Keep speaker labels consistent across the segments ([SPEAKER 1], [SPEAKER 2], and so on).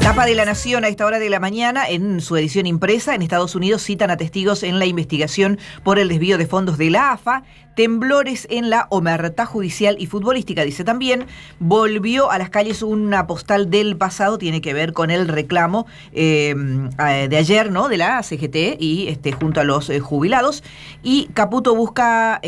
[SPEAKER 1] Tapa de La Nación a esta hora de la mañana, en su edición impresa. En Estados Unidos citan a testigos en la investigación por el desvío de fondos de la AFA. Temblores en la omertá judicial y futbolística, dice también. Volvió a las calles una postal del pasado, tiene que ver con el reclamo de ayer, ¿no?, de la CGT y junto a los jubilados. Y Caputo busca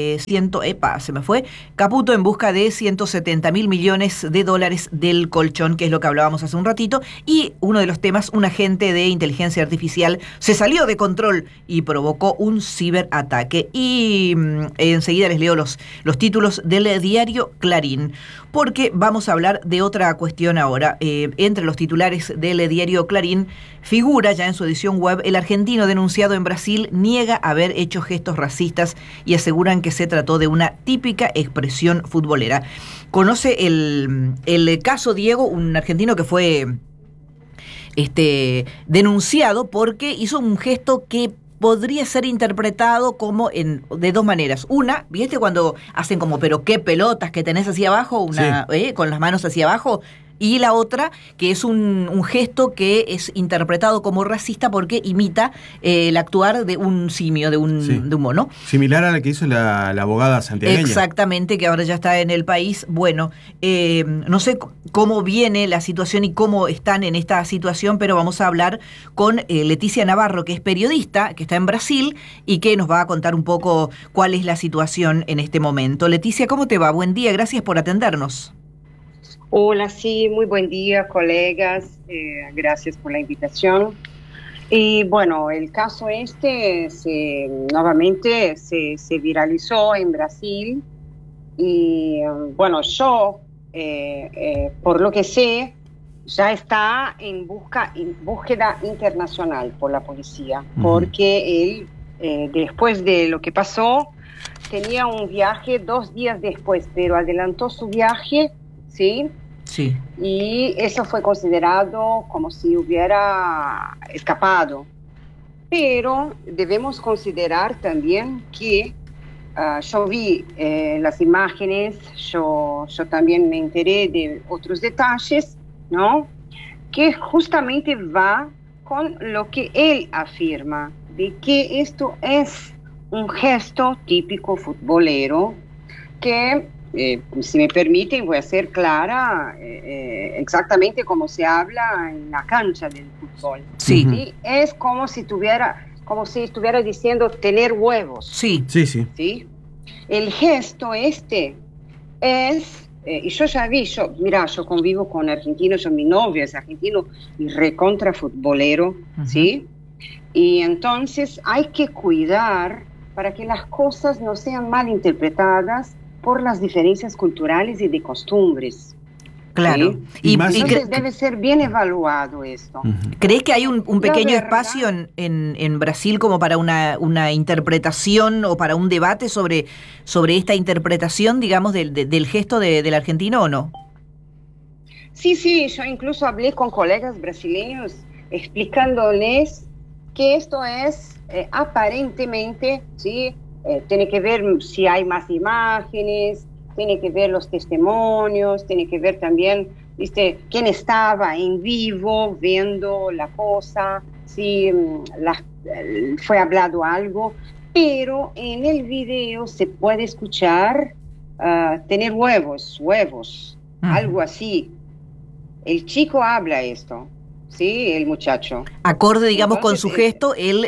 [SPEAKER 1] Caputo en busca de 170.000 millones de dólares del colchón, que es lo que hablábamos hace un ratito. Y uno de los temas, un agente de inteligencia artificial se salió de control y provocó un ciberataque. Y enseguida les leo los títulos del diario Clarín, porque vamos a hablar de otra cuestión ahora. Entre los titulares del diario Clarín figura ya en su edición web: el argentino denunciado en Brasil niega haber hecho gestos racistas y aseguran que se trató de una típica expresión futbolera. Conoce el caso Diego, un argentino que fue denunciado porque hizo un gesto que podría ser interpretado como de dos maneras. Una, ¿viste cuando hacen como pero qué pelotas que tenés hacia abajo? Sí. Con las manos hacia abajo. Y la otra, que es un gesto que es interpretado como racista porque imita el actuar de un simio, de un mono.
[SPEAKER 2] Similar a la que hizo la abogada santiagueña.
[SPEAKER 1] Exactamente, que ahora ya está en el país. Bueno, no sé cómo viene la situación y cómo están en esta situación, pero vamos a hablar con Leticia Navarro, que es periodista, que está en Brasil y que nos va a contar un poco cuál es la situación en este momento. Leticia, ¿cómo te va? Buen día, gracias por atendernos.
[SPEAKER 3] Hola, sí, muy buen día, colegas. Gracias por la invitación. Y bueno, el caso nuevamente se viralizó en Brasil. Y bueno, yo, por lo que sé, ya está en búsqueda internacional por la policía, porque él, después de lo que pasó, tenía un viaje 2 días después, pero adelantó su viaje, ¿sí?
[SPEAKER 1] Sí.
[SPEAKER 3] Y eso fue considerado como si hubiera escapado. Pero debemos considerar también que yo vi las imágenes, yo también me enteré de otros detalles, ¿no?, que justamente va con lo que él afirma, de que esto es un gesto típico futbolero que, si me permiten, voy a ser clara, exactamente como se habla en la cancha del fútbol.
[SPEAKER 1] Sí.
[SPEAKER 3] ¿Sí? Es como si estuviera diciendo tener huevos.
[SPEAKER 1] Sí.
[SPEAKER 3] ¿Sí? El gesto es, y yo ya vi, yo convivo con argentinos, mi novio es argentino y recontra futbolero, ¿sí? Y entonces hay que cuidar para que las cosas no sean mal interpretadas por las diferencias culturales y de costumbres.
[SPEAKER 1] Claro.
[SPEAKER 3] ¿Sí? Entonces debe ser bien evaluado esto.
[SPEAKER 1] ¿Crees que hay un pequeño espacio en Brasil como para una interpretación o para un debate sobre esta interpretación, digamos, del gesto del argentino, o no?
[SPEAKER 3] Sí, yo incluso hablé con colegas brasileños explicándoles que esto es aparentemente, ¿sí? Tiene que ver si hay más imágenes, tiene que ver los testimonios, tiene que ver también, ¿viste?, quién estaba en vivo viendo la cosa, si fue hablado algo, pero en el video se puede escuchar tener huevos, algo así. El chico habla esto. Sí, el muchacho.
[SPEAKER 1] Acorde, digamos, entonces, con su gesto, él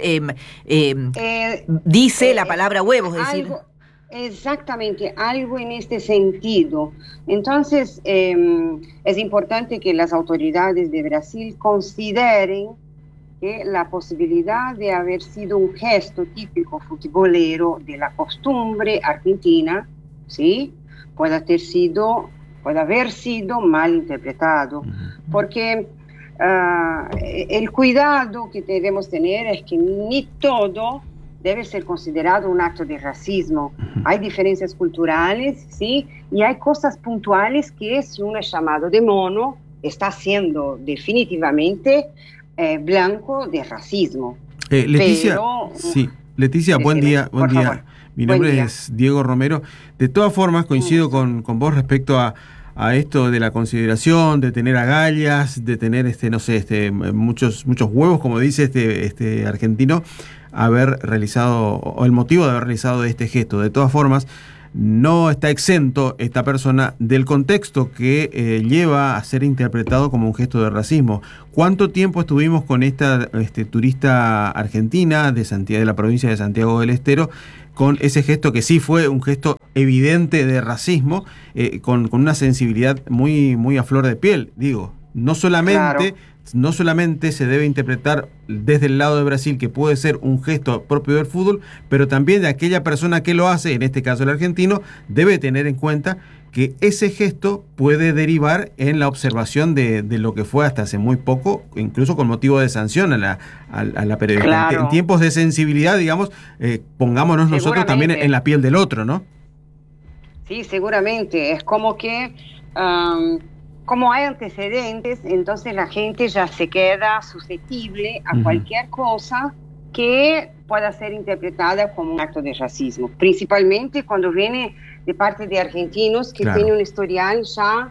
[SPEAKER 1] dice la palabra huevos, es decir.
[SPEAKER 3] Exactamente, algo en este sentido. Entonces, es importante que las autoridades de Brasil consideren que la posibilidad de haber sido un gesto típico futbolero de la costumbre argentina, ¿sí?, puede haber sido mal interpretado, porque el cuidado que debemos tener es que ni todo debe ser considerado un acto de racismo. Hay diferencias culturales, ¿sí?, y hay cosas puntuales que, si uno es llamado de mono, está siendo definitivamente blanco de racismo.
[SPEAKER 2] Leticia, Leticia, buen día. Mi nombre es Diego Romero. De todas formas, coincido con vos respecto a a esto de la consideración, de tener agallas, de tener muchos huevos, como dice este argentino, haber realizado, o el motivo de haber realizado este gesto. De todas formas, no está exento esta persona del contexto que lleva a ser interpretado como un gesto de racismo. ¿Cuánto tiempo estuvimos con esta turista argentina de la provincia de Santiago del Estero, con ese gesto que sí fue un gesto evidente de racismo, con una sensibilidad muy, muy a flor de piel? Digo, no solamente se debe interpretar desde el lado de Brasil, que puede ser un gesto propio del fútbol, pero también de aquella persona que lo hace, en este caso el argentino, debe tener en cuenta que ese gesto puede derivar en la observación de lo que fue hasta hace muy poco, incluso con motivo de sanción a la periodista.
[SPEAKER 3] Claro.
[SPEAKER 2] En tiempos de sensibilidad, digamos, pongámonos nosotros también en la piel del otro, ¿no?
[SPEAKER 3] Sí, seguramente. Es como que... como hay antecedentes, entonces la gente ya se queda susceptible a cualquier cosa que pueda ser interpretada como un acto de racismo, principalmente cuando viene de parte de argentinos que tienen un historial ya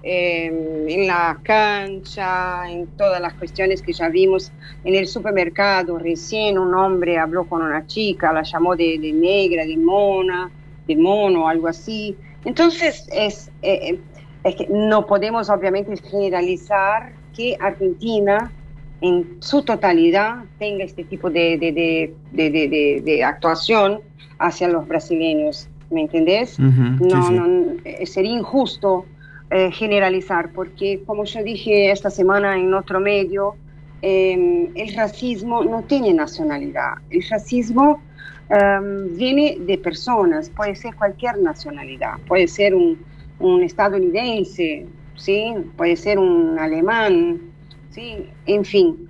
[SPEAKER 3] en la cancha, en todas las cuestiones que ya vimos en el supermercado. Recién un hombre habló con una chica, la llamó de negra, de mono, algo así. Entonces es que no podemos obviamente generalizar que Argentina en su totalidad tenga este tipo de actuación hacia los brasileños, ¿me entendés? No, sería injusto generalizar, porque como yo dije esta semana en otro medio, el racismo no tiene nacionalidad. El racismo viene de personas, puede ser cualquier nacionalidad, puede ser un estadounidense, ¿sí? Puede ser un alemán, ¿sí? En fin,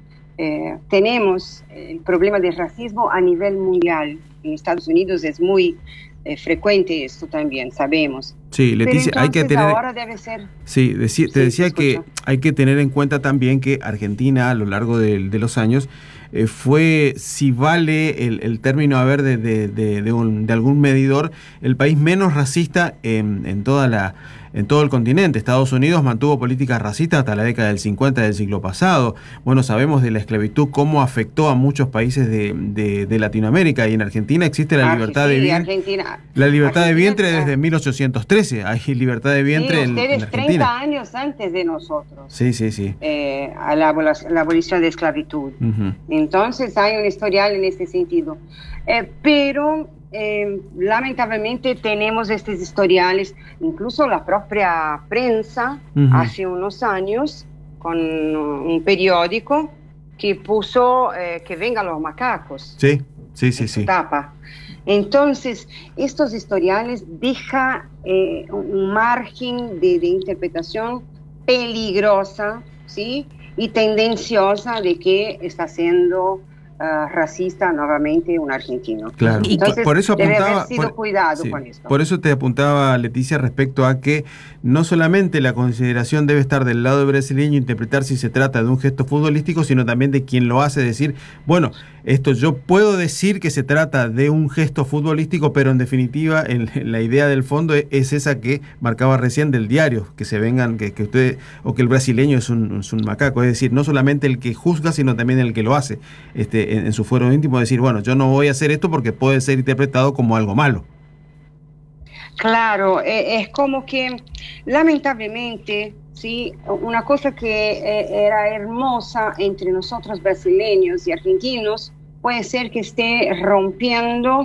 [SPEAKER 3] tenemos el problema del racismo a nivel mundial. En Estados Unidos es muy frecuente esto también, sabemos.
[SPEAKER 2] Sí, Leticia, hay que tener...
[SPEAKER 3] ahora debe ser...
[SPEAKER 2] Sí, te decía que hay que tener en cuenta también que Argentina, a lo largo de los años, fue, si vale el término haber de algún medidor, el país menos racista en todo el continente. Estados Unidos mantuvo políticas racistas hasta la década del 50 del siglo pasado. Bueno, sabemos de la esclavitud, cómo afectó a muchos países de Latinoamérica, y en Argentina existe la libertad de vientre. La libertad de vientre desde 1813. Hay libertad de vientre en Argentina.
[SPEAKER 3] 30 años antes de nosotros.
[SPEAKER 2] Sí.
[SPEAKER 3] A la abolición de esclavitud. Entonces hay un historial en este sentido. Pero lamentablemente tenemos estos historiales, incluso la propia prensa hace unos años, con un periódico que puso que vengan los macacos.
[SPEAKER 2] Sí.
[SPEAKER 3] Tapa. Entonces, estos historiales dejan un margen de interpretación peligrosa, ¿sí? Y tendenciosa de que está siendo racista nuevamente un argentino.
[SPEAKER 2] Claro.
[SPEAKER 3] Entonces,
[SPEAKER 2] por eso
[SPEAKER 3] debe haber sido cuidado con esto.
[SPEAKER 2] Por eso te apuntaba, Leticia, respecto a que no solamente la consideración debe estar del lado brasileño, interpretar si se trata de un gesto futbolístico, sino también de quien lo hace, decir, bueno, esto yo puedo decir que se trata de un gesto futbolístico, pero en definitiva la idea del fondo es esa que marcaba recién del diario, que se vengan, que usted, o que el brasileño es un macaco, es decir, no solamente el que juzga, sino también el que lo hace, en su fuero íntimo, decir, bueno, yo no voy a hacer esto porque puede ser interpretado como algo malo.
[SPEAKER 3] Claro, es como que lamentablemente, sí, una cosa que era hermosa entre nosotros brasileños y argentinos puede ser que esté rompiendo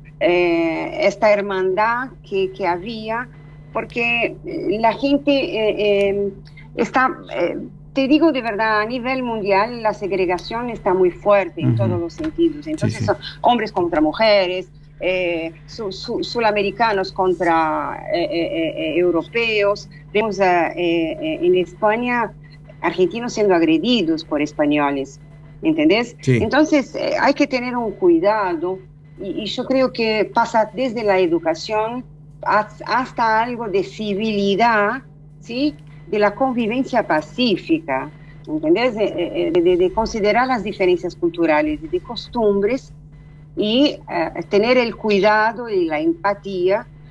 [SPEAKER 3] esta hermandad que había, porque la gente está... te digo de verdad, a nivel mundial la segregación está muy fuerte en todos los sentidos. Entonces son hombres contra mujeres, sudamericanos contra europeos. Vemos en España argentinos siendo agredidos por españoles, ¿entendés? Sí. Entonces hay que tener un cuidado, y yo creo que pasa desde la educación hasta algo de civilidad, ¿sí? De la convivencia pacífica, ¿entendés? De considerar las diferencias culturales y de costumbres, y tener el cuidado y la empatía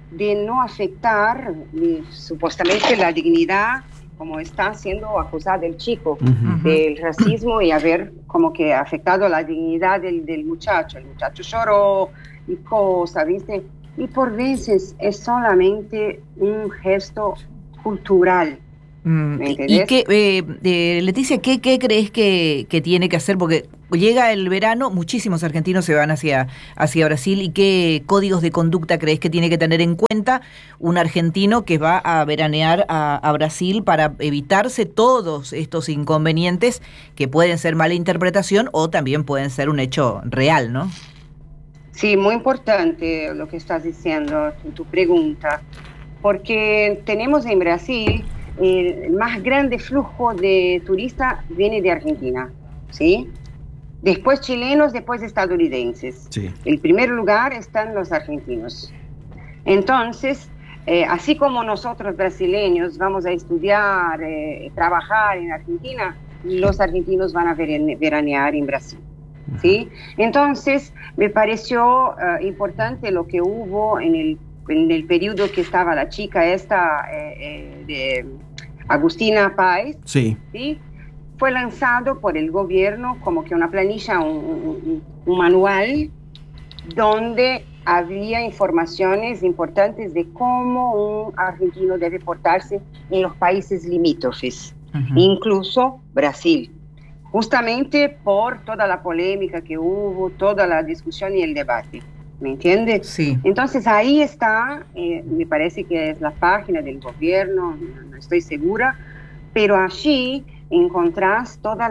[SPEAKER 3] de no afectar supuestamente la dignidad, como está siendo acusado el chico, del racismo y haber como que afectado la dignidad del muchacho. El muchacho lloró y cosas, ¿viste? Y por veces es solamente un gesto cultural.
[SPEAKER 1] ¿Y qué, Leticia, qué crees que tiene que hacer? Porque llega el verano, muchísimos argentinos se van hacia Brasil, ¿y qué códigos de conducta crees que tiene que tener en cuenta un argentino que va a veranear a Brasil para evitarse todos estos inconvenientes que pueden ser mala interpretación o también pueden ser un hecho real, ¿no?
[SPEAKER 3] Sí, muy importante lo que estás diciendo, tu pregunta, porque tenemos en Brasil el más grande flujo de turistas viene de Argentina, ¿sí? Después chilenos, después estadounidenses.
[SPEAKER 2] Sí.
[SPEAKER 3] El primer lugar están los argentinos. Entonces, así como nosotros brasileños vamos a estudiar, trabajar en Argentina, los argentinos van a veranear en Brasil, ¿sí? Entonces, me pareció importante lo que hubo en el periodo que estaba la chica esta de Agustina Páez,
[SPEAKER 2] sí.
[SPEAKER 3] ¿sí? Fue lanzado por el gobierno como que una planilla, un manual donde había informaciones importantes de cómo un argentino debe portarse en los países limítrofes, incluso Brasil, justamente por toda la polémica que hubo, toda la discusión y el debate. ¿Me entiendes?
[SPEAKER 1] Sí.
[SPEAKER 3] Entonces ahí está, me parece que es la página del gobierno, no estoy segura, pero allí encontrás todas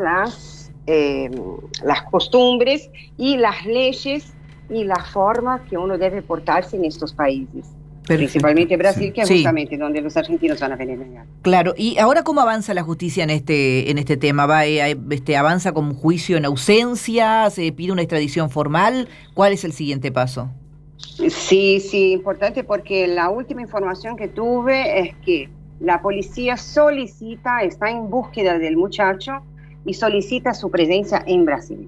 [SPEAKER 3] las costumbres y las leyes y la forma que uno debe portarse en estos países. Perfecto. Principalmente Brasil, sí, que es justamente donde los argentinos van a venir.
[SPEAKER 1] Claro, y ahora ¿cómo avanza la justicia en este tema? ¿Avanza con un juicio en ausencia? ¿Se pide una extradición formal? ¿Cuál es el siguiente paso?
[SPEAKER 3] Sí, importante, porque la última información que tuve es que la policía está en búsqueda del muchacho y solicita su presencia en Brasil.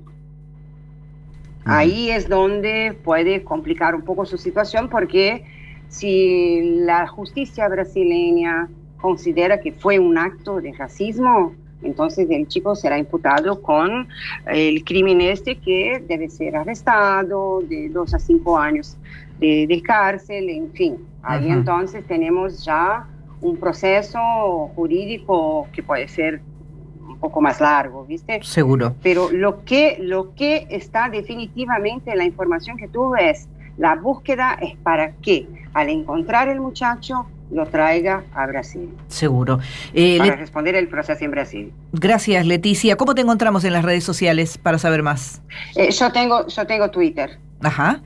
[SPEAKER 3] Ahí es donde puede complicar un poco su situación, porque si la justicia brasileña considera que fue un acto de racismo, entonces el chico será imputado con el crimen que debe ser arrestado de 2 a 5 años de cárcel, en fin. Ahí entonces tenemos ya un proceso jurídico que puede ser un poco más largo, ¿viste?
[SPEAKER 1] Seguro.
[SPEAKER 3] Pero lo que está definitivamente, la información que tuve es, la búsqueda es para que al encontrar el muchacho lo traiga a Brasil.
[SPEAKER 1] Seguro.
[SPEAKER 3] Para responder el proceso en Brasil.
[SPEAKER 1] Gracias, Leticia. ¿Cómo te encontramos en las redes sociales para saber más?
[SPEAKER 3] Yo tengo Twitter.
[SPEAKER 1] Ajá.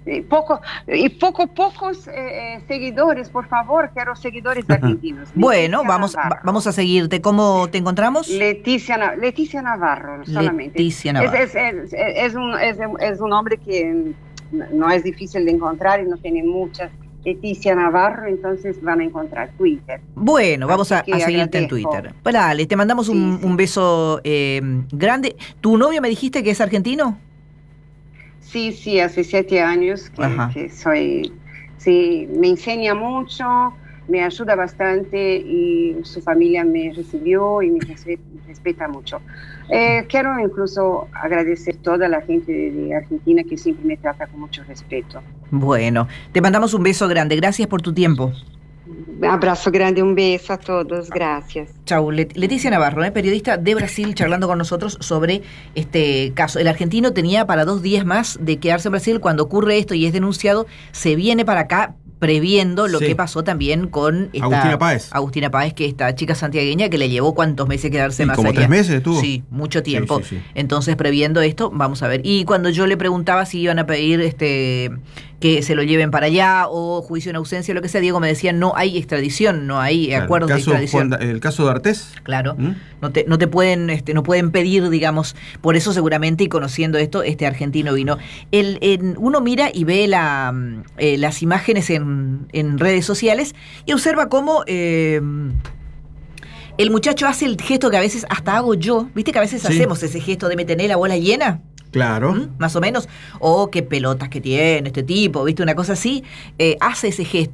[SPEAKER 3] Pocos seguidores, por favor, quiero seguidores argentinos.
[SPEAKER 1] Bueno, vamos a seguirte. ¿Cómo te encontramos?
[SPEAKER 3] Leticia Navarro, solamente.
[SPEAKER 1] Leticia Navarro.
[SPEAKER 3] Es un hombre que no es difícil de encontrar y no tiene muchas. Leticia Navarro, entonces van a encontrar Twitter.
[SPEAKER 1] Bueno, vamos a seguirte en Twitter. Dale, te mandamos un beso grande. ¿Tu novio me dijiste que es argentino?
[SPEAKER 3] Sí, hace 7 años que soy. Sí, me enseña mucho, me ayuda bastante y su familia me recibió y me respeta mucho. Quiero incluso agradecer a toda la gente de Argentina que siempre me trata con mucho respeto.
[SPEAKER 1] Bueno, te mandamos un beso grande. Gracias por tu tiempo.
[SPEAKER 3] Un abrazo grande, un beso a todos, gracias.
[SPEAKER 1] Chau, Leticia Navarro, periodista de Brasil, charlando con nosotros sobre este caso. El argentino tenía para 2 días más de quedarse en Brasil. Cuando ocurre esto y es denunciado, se viene para acá previendo lo que pasó también con Agustina Páez, que esta chica santiagueña que le llevó ¿cuántos meses quedarse más allá?
[SPEAKER 2] ¿Como 3 meses estuvo?
[SPEAKER 1] Sí, mucho tiempo.
[SPEAKER 2] Sí.
[SPEAKER 1] Entonces, previendo esto, vamos a ver. Y cuando yo le preguntaba si iban a pedir que se lo lleven para allá o juicio en ausencia, lo que sea, Diego me decía, no hay extradición, no hay acuerdos de extradición.
[SPEAKER 2] ¿El caso de Artés?
[SPEAKER 1] Claro, no te pueden, no pueden pedir, digamos, por eso seguramente, y conociendo esto, este argentino vino. Uno mira y ve las imágenes en redes sociales y observa cómo el muchacho hace el gesto que a veces hasta hago yo, viste que a veces hacemos ese gesto de me tener la bola llena.
[SPEAKER 2] Claro.
[SPEAKER 1] Más o menos. O qué pelotas que tiene este tipo, ¿viste? Una cosa así. Hace ese gesto.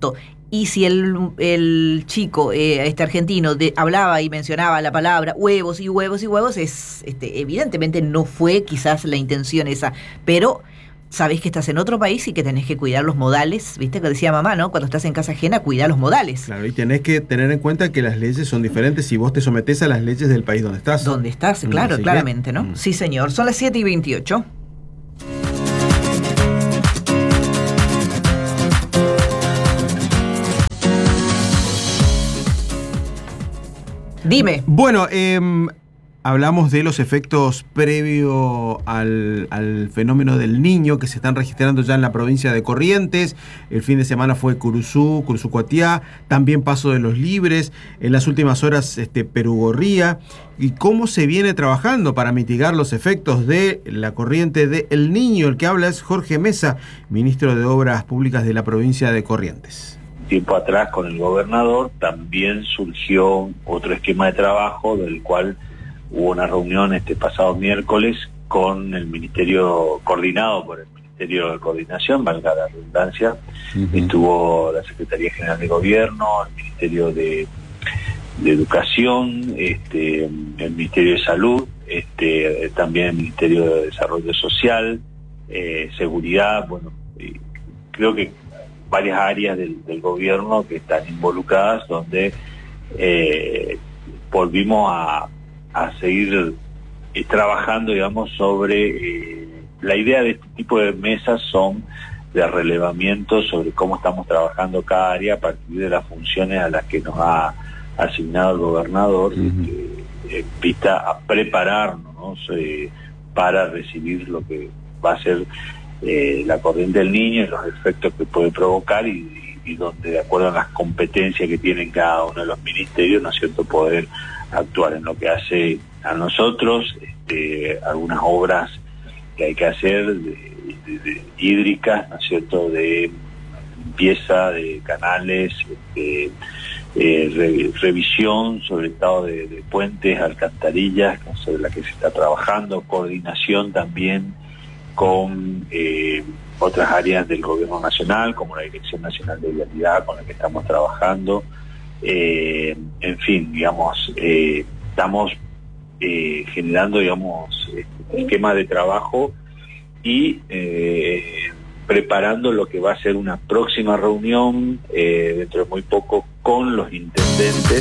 [SPEAKER 1] Y si el chico, este argentino, hablaba y mencionaba la palabra huevos y huevos y huevos, evidentemente no fue quizás la intención esa, pero sabés que estás en otro país y que tenés que cuidar los modales, viste que decía mamá, ¿no? Cuando estás en casa ajena, cuidá los modales.
[SPEAKER 2] Claro, y tenés que tener en cuenta que las leyes son diferentes si vos te sometés a las leyes del país donde estás.
[SPEAKER 1] Donde estás, claro,
[SPEAKER 2] Así
[SPEAKER 1] claramente,
[SPEAKER 2] que,
[SPEAKER 1] ¿no? Sí, señor. Son las 7:28. Dime.
[SPEAKER 2] Bueno, hablamos de los efectos previo al fenómeno del Niño que se están registrando ya en la provincia de Corrientes. El fin de semana fue Curuzú, Cuatiá, también Paso de los Libres, en las últimas horas Perugorría. ¿Y cómo se viene trabajando para mitigar los efectos de la corriente del Niño? El que habla es Jorge Mesa, ministro de Obras Públicas de la provincia de Corrientes.
[SPEAKER 4] Tiempo atrás con el gobernador también surgió otro esquema de trabajo del cual hubo una reunión este pasado miércoles con el ministerio, coordinado por el Ministerio de Coordinación, valga la redundancia. Estuvo la Secretaría General de Gobierno, el Ministerio de Educación, el Ministerio de Salud, también el Ministerio de Desarrollo Social, Seguridad, bueno, creo que varias áreas del gobierno que están involucradas, donde volvimos a seguir trabajando, digamos, sobre la idea de este tipo de mesas son de relevamiento sobre cómo estamos trabajando cada área a partir de las funciones a las que nos ha asignado el gobernador, en vista a prepararnos para recibir lo que va a ser la corriente del Niño y los efectos que puede provocar y donde, de acuerdo a las competencias que tienen cada uno de los ministerios, ¿no es cierto?, poder actuar en lo que hace a nosotros, algunas obras que hay que hacer de hídricas, ¿no es cierto?, de limpieza de canales, revisión sobre el estado de puentes, alcantarillas, sobre la que se está trabajando, coordinación también con otras áreas del gobierno nacional, como la Dirección Nacional de Vialidad, con la que estamos trabajando. En fin, digamos, estamos generando, digamos, esquema de trabajo y preparando lo que va a ser una próxima reunión dentro de muy poco con los intendentes.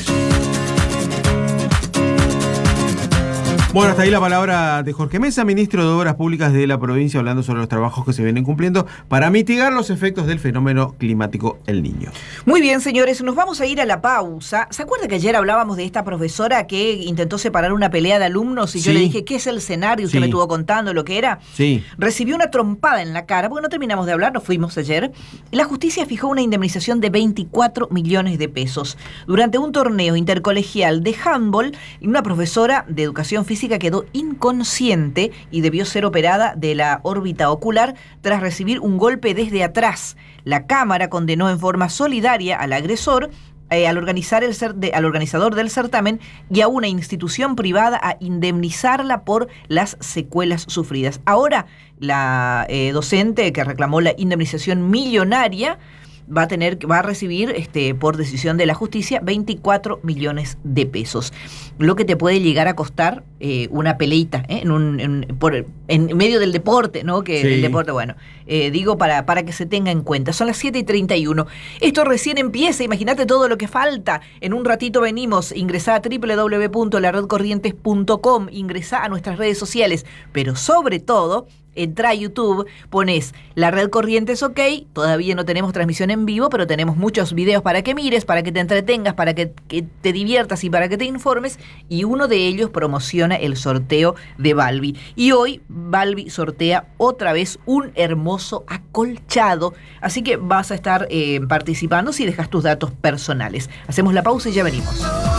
[SPEAKER 2] Bueno, hasta ahí la palabra de Jorge Mesa, ministro de Obras Públicas de la provincia, hablando sobre los trabajos que se vienen cumpliendo para mitigar los efectos del fenómeno climático El Niño.
[SPEAKER 1] Muy bien, señores, nos vamos a ir a la pausa. ¿Se acuerda que ayer hablábamos de esta profesora que intentó separar una pelea de alumnos y yo le dije, ¿qué es el escenario? Usted me estuvo contando lo que era.
[SPEAKER 2] Sí.
[SPEAKER 1] Recibió una trompada en la cara, porque no terminamos de hablar, nos fuimos ayer. La justicia fijó una indemnización de 24 millones de pesos. Durante un torneo intercolegial de handball, una profesora de educación física quedó inconsciente y debió ser operada de la órbita ocular tras recibir un golpe desde atrás. La Cámara condenó en forma solidaria al agresor, al organizador del certamen y a una institución privada a indemnizarla por las secuelas sufridas. Ahora, la docente que reclamó la indemnización millonaria va a recibir, por decisión de la justicia, 24 millones de pesos. Lo que te puede llegar a costar una peleita en medio del deporte, ¿no? Que el deporte, bueno, digo para que se tenga en cuenta. Son las 7:31. Esto recién empieza, imagínate todo lo que falta. En un ratito venimos. Ingresá a www.laredcorrientes.com, ingresá a nuestras redes sociales, pero sobre todo entrá a YouTube, pones La Red Corrientes OK, todavía no tenemos transmisión en vivo, pero tenemos muchos videos para que mires, para que te entretengas, para que te diviertas y para que te informes, y uno de ellos promociona el sorteo de Balbi. Y hoy Balbi sortea otra vez un hermoso acolchado, así que vas a estar participando si dejas tus datos personales. Hacemos la pausa y ya venimos.